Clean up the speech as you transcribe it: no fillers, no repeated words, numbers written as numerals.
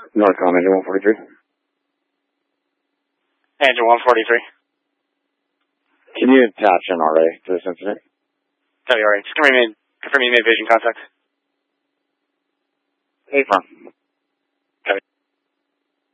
Northcom, engine 143. Engine 143. Can you attach an RA to this incident? WRA, just confirm you made vision contact. Hey, firm.